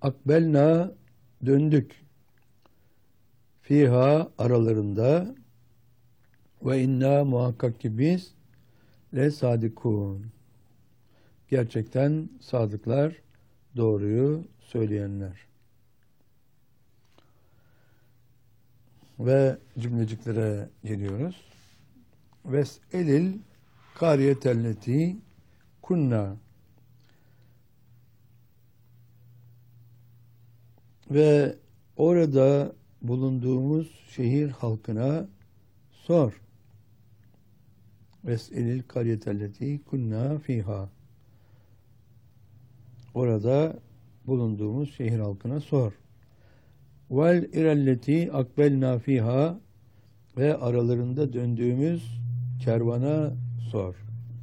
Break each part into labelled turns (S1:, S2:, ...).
S1: Akbelna döndük. Fiha aralarında ve inna muhakkak ki biz le sadikun. Gerçekten sadıklar, doğruyu söyleyenler. Ve cümleciklere geliyoruz. Ves'elil kariyetelleti kunna. Ve orada bulunduğumuz şehir halkına sor. Ves'elil kariyetelleti kunna fiha. Orada bulunduğumuz şehir halkına sor. Vel irelleti akbelna fiha ve aralarında döndüğümüz kervana sor.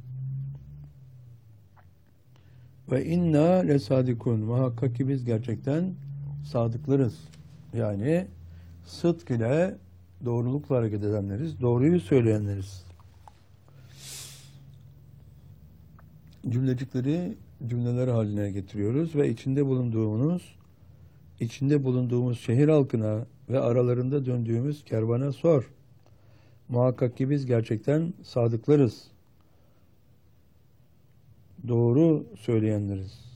S1: Ve inna lesadikun. Muhakkak ki biz gerçekten sadıklarız. Yani sıdk ile doğrulukla hareket edenleriz. Doğruyu söyleyenleriz. Cümlecikleri cümleler haline getiriyoruz ve içinde bulunduğumuz şehir halkına ve aralarında döndüğümüz kervana sor. Muhakkak ki biz gerçekten sadıklarız. Doğru söyleyenleriz.